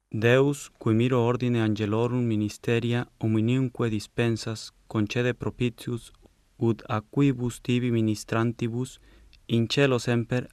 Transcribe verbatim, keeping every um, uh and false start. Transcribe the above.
Deus, qui miro ordine angelorum ministeria omniumque dispensas, concede propitius, ut a quibus tibi ministrantibus in cielo semper